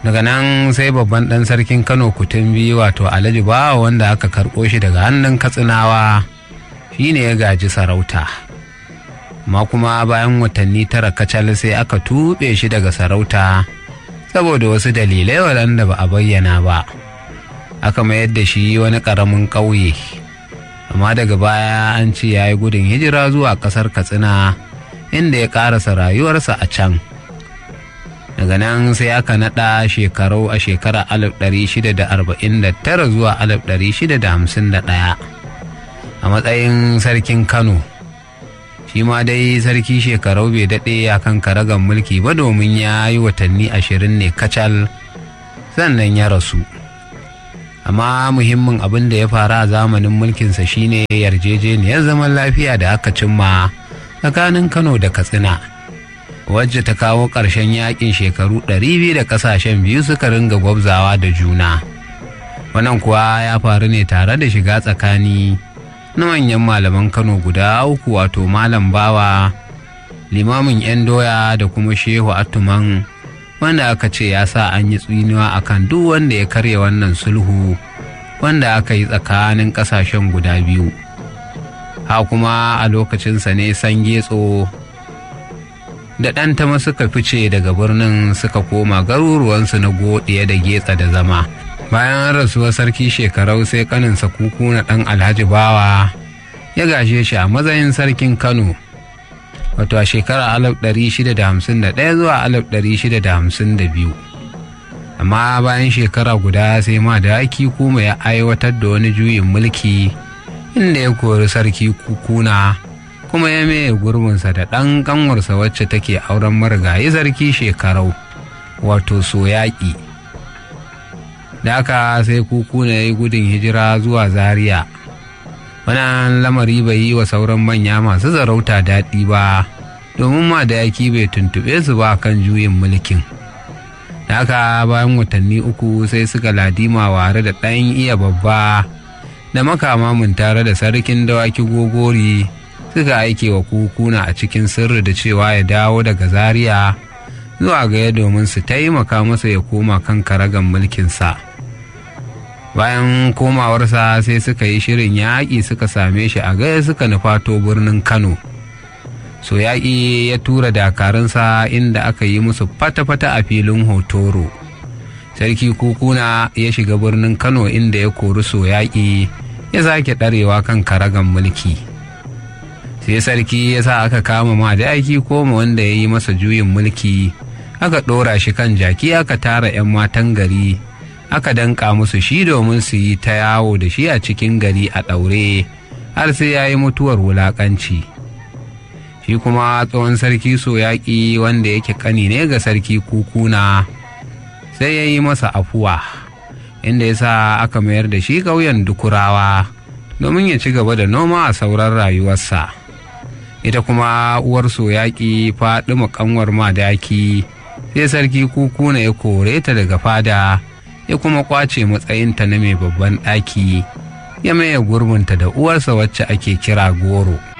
daga nan sai babban ɗan sarkin Kano Kutumbi wato Alhaji Bawa wanda aka karɓo shi daga hannun Katsinawa shine ya gaji sarauta, amma kuma bayan watanni 9 kacal sai aka tuɓe shi daga sarauta saboda wasu dalilai waɗanda ba a bayyana ba, aka mayar da shi wani ƙaramin ƙauye, amma daga baya an ce ya yi gudun hijira zuwa ƙasar Katsina inda ya ƙarasa rayuwarsa a can. Daga nan sai aka naɗa shekaru a shekarar 1649 zuwa 1651 a matsayin sarkin Kano. Shi ma dai sarki shekarau bai daɗe a kan karagan mulki ba domin ya yi watanni 20 ne kacal sannan ya rasu. Amma muhimmin abin da ya faru a zamanin mulkinsa shine yarjejeniyar zaman lafiya da aka cimma tsakanin Kano da Katsina, wacce ta kawo ƙarshen yaƙin shekaru 200 da ƙasashen biyu suka ringa gwabzawa da juna. Wannan kuwa ya faru ne tare da shiga tsakani na manyan malaman Kano guda 3 wato Malam Bawa, limamin 'yan doya da kuma Shehu Atuman, wanda aka ce ya sa an yi tsinuwa akan duk wanda ya karya wannan sulhu wanda aka yi tsakanin ƙasashen guda biyu. Ha kuma a lokacinsa ne Sangetso da Ɗantama suka fice daga birnin suka koma garuruwansu na Godiya da Getsa da zama. Bayan rasuwar sarki shekarau sai kaninsa Kukuna ɗan Alhaji Bawa ya gashe shi a matsayin sarkin Kano, wato a shekarar 1651 zuwa 1652. Amma bayan shekara guda sai Madaki kuma ya aiwatar da wani juyin mulki inda ya kori sarki Kukuna kuma ya maye gurbinsa da ɗan ƙanwarsa wacce take auren marigayi sarki shekarau wato Soyaƙi. Da haka sai Kukuna ya yi gudun hijira zuwa Zaria. Wannan lamari bai yi wa sauran manya masu sarauta daɗi ba, domin Madaki bai tuntuɓe su ba kan juyin mulkin. Da haka bayan watanni 3 sai suka ladima ware da ɗan iya babba da makama mun tare da sarkin dawaki Gogori suka aike wa Kukuna a cikin sirri da cewa ya dawo daga Zaria zuwa Gaya domin su taimaka masa ya koma kan karagan mulkinsa. Bayan komawarsa sai suka yi shirin yaƙi suka same shi a Gaya suka nufato birnin Kano. Soyaƙi ya tura dakarunsa inda aka yi musu fata-fata a filin Hotoro. Sarki Kukuna ya shiga birnin Kano inda ya kori Soyaƙi ya sake ɗarewa kan karagan mulki. Sai sarki ya sa aka kama Madaki koma wanda ya yi masa juyin mulki, aka ɗora shi kan jaki, aka tara 'yan matan gari, aka danƙa musu shi domin su yi ta yawo da shi a cikin gari a ɗaure har sai ya yi mutuwar wulaƙanci. Shi kuma tsohon sarki Soyaƙi wanda yake ƙani ne ga sarki Kukuna sai ya yi masa afuwa, inda ya sa aka mayar da shi ƙauyen Dukurawa domin ya ci gaba da noma a sauran rayuwarsa. Ita kuma uwar Soyaƙi Faɗima ƙanwar Madaki sai sarki Kukuna ya kore ta daga fada, ya kuma ƙwace matsayinta na mai babban ɗaki, ya maye gurbinta da uwarsa wacce ake kira Goro.